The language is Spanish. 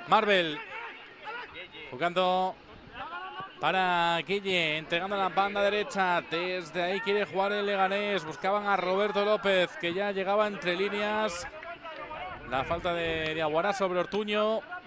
Marvel jugando para Guille, entregando la banda derecha. Desde ahí quiere jugar el Leganés. Buscaban a Roberto López, que ya llegaba entre líneas. La falta de Aguará sobre Ortuño.